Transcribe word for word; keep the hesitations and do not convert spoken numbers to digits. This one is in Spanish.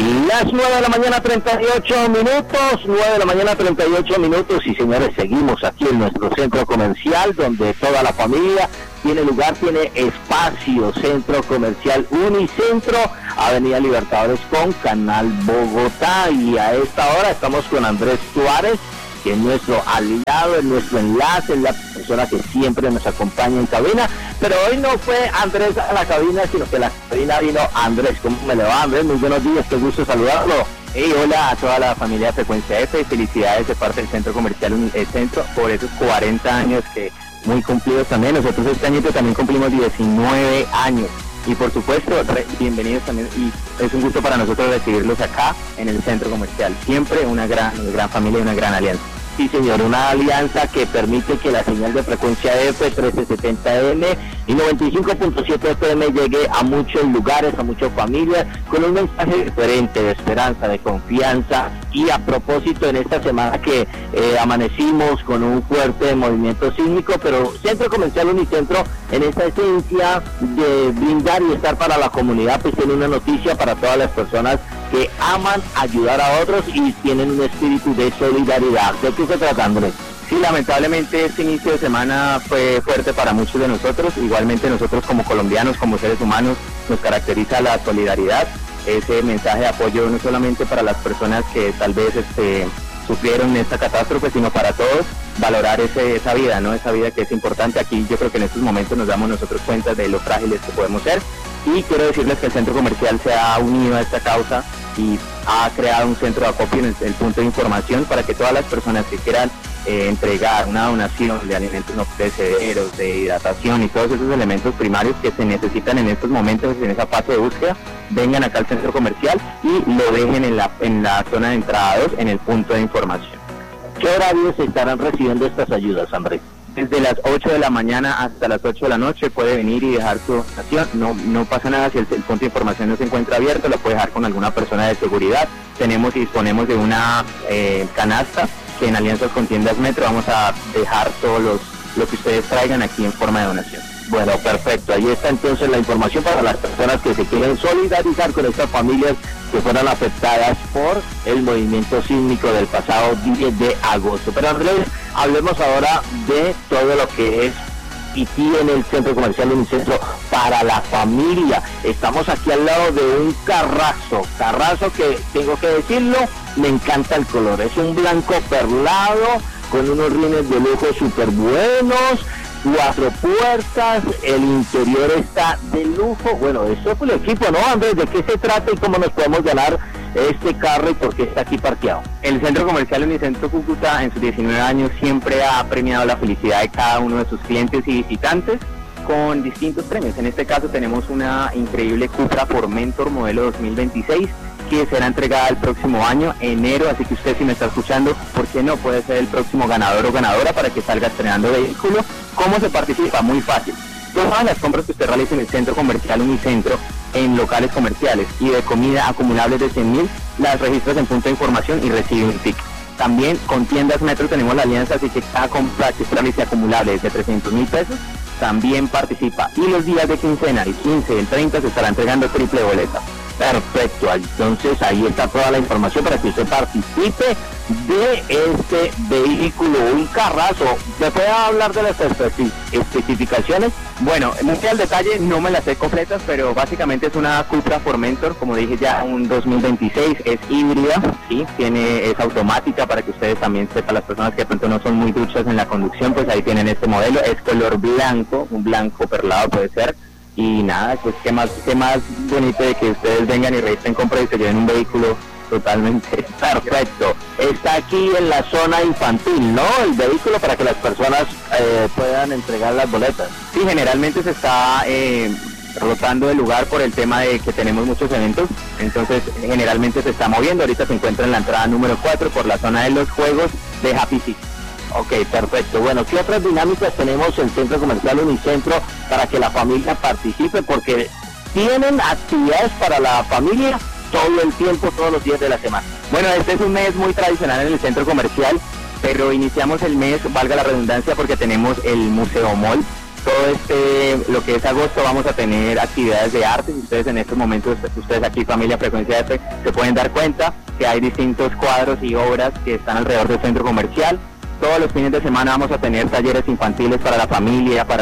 Las nueve de la mañana, treinta y ocho minutos, nueve de la mañana, treinta y ocho minutos, y señores, seguimos aquí en nuestro centro comercial, donde toda la familia tiene lugar, tiene espacio, centro comercial Unicentro, Avenida Libertadores con Canal Bogotá, y a esta hora estamos con Andrés Suárez, que es nuestro aliado, es nuestro enlace, es la persona que siempre nos acompaña en cabina, pero hoy no fue Andrés a la cabina, sino que la cabina vino Andrés. ¿Cómo me le va, Andrés? Muy buenos días, qué gusto saludarlo. Hey, hola a toda la familia de Frecuencia F, y felicidades de parte del Centro Comercial Unicentro por esos cuarenta años que muy cumplidos también. Nosotros este año también cumplimos diecinueve años. Y por supuesto, re, bienvenidos también, y es un gusto para nosotros recibirlos acá en el centro comercial. Siempre una gran, gran familia y una gran alianza. Sí, señor, una alianza que permite que la señal de Frecuencia F trece setenta M y noventa y cinco punto siete F M llegue a muchos lugares, a muchas familias, con un mensaje diferente, de esperanza, de confianza. Y a propósito, en esta semana que eh, amanecimos con un fuerte movimiento sísmico, pero Centro Comercial Unicentro, en esta esencia de brindar y estar para la comunidad, pues tiene una noticia para todas las personas que aman ayudar a otros y tienen un espíritu de solidaridad. ¿De qué se trata, Andrés? Sí, lamentablemente este inicio de semana fue fuerte para muchos de nosotros. Igualmente nosotros como colombianos, como seres humanos, nos caracteriza la solidaridad, ese mensaje de apoyo no solamente para las personas que tal vez este, sufrieron esta catástrofe, sino para todos, valorar ese, esa vida, ¿no? Esa vida que es importante. Aquí yo creo que en estos momentos nos damos nosotros cuenta de lo frágiles que podemos ser, y quiero decirles que el centro comercial se ha unido a esta causa y ha creado un centro de acopio en el, el punto de información para que todas las personas que quieran eh, entregar una donación de alimentos no perecederos, de hidratación y todos esos elementos primarios que se necesitan en estos momentos, en esa fase de búsqueda, vengan acá al centro comercial y lo dejen en la, en la zona de entrada dos, en el punto de información. ¿Qué horarios estarán recibiendo estas ayudas, Andrés? Desde las ocho de la mañana hasta las ocho de la noche puede venir y dejar su donación. No, no pasa nada si el, el punto de información no se encuentra abierto, lo puede dejar con alguna persona de seguridad. Tenemos y disponemos de una eh, canasta que en alianzas con Tiendas Metro vamos a dejar todos los lo que ustedes traigan aquí en forma de donación. Bueno, perfecto. Ahí está entonces la información para las personas que se quieren solidarizar con estas familias que fueron afectadas por el movimiento sísmico del pasado diez de agosto. Pero Andrés, hablemos ahora de todo lo que es y tiene el Centro Comercial Unicentro para la familia. Estamos aquí al lado de un carrazo, carrazo que tengo que decirlo, me encanta el color. Es un blanco perlado con unos rines de lujo súper buenos, cuatro puertas, el interior está de lujo. Bueno, eso fue el equipo, ¿no, Andrés? ¿De qué se trata y cómo nos podemos ganar este carro y por qué está aquí parqueado? El Centro Comercial Unicentro Cúcuta en sus diecinueve años siempre ha premiado la felicidad de cada uno de sus clientes y visitantes con distintos premios. En este caso tenemos una increíble Cupra Formentor modelo dos mil veintiséis que será entregada el próximo año, enero, así que usted, si me está escuchando, ¿por qué no puede ser el próximo ganador o ganadora para que salga estrenando vehículo? ¿Cómo se participa? Muy fácil. Todas las compras que usted realice en el Centro Comercial Unicentro, en locales comerciales y de comida acumulables de cien mil, las registras en punto de información y recibe un ticket. También con Tiendas Metro tenemos la alianza, así que cada compra que usted realice acumulable de trescientos mil pesos, también participa. Y los días de quincena, el quince y el treinta, se estará entregando triple boleta. Perfecto, entonces ahí está toda la información para que usted participe de este vehículo, un carrazo. ¿Me puede hablar de las especificaciones? Bueno, muy al detalle, no me las sé completas, pero básicamente es una Cupra Formentor, como dije ya, un dos mil veintiséis, es híbrida, ¿sí? Tiene, es automática para que ustedes también sepan, las personas que de pronto no son muy duchas en la conducción, pues ahí tienen este modelo, es color blanco, un blanco perlado puede ser. Y nada, pues qué más, qué más bonito de que ustedes vengan y registren compra y se lleven un vehículo totalmente perfecto. Está aquí en la zona infantil, ¿no? El vehículo para que las personas eh, puedan entregar las boletas. Sí, generalmente se está eh, rotando el lugar por el tema de que tenemos muchos eventos, entonces generalmente se está moviendo. Ahorita se encuentra en la entrada número cuatro por la zona de los juegos de Happy City. Ok, perfecto. Bueno, ¿qué otras dinámicas tenemos en el Centro Comercial Unicentro para que la familia participe? Porque tienen actividades para la familia todo el tiempo, todos los días de la semana. Bueno, este es un mes muy tradicional en el centro comercial, pero iniciamos el mes, valga la redundancia, porque tenemos el Museo Mall, todo este, lo que es agosto, vamos a tener actividades de arte. Y ustedes en estos momentos, ustedes aquí, familia Frecuencia F, se pueden dar cuenta que hay distintos cuadros y obras que están alrededor del centro comercial. Todos los fines de semana vamos a tener talleres infantiles para la familia, para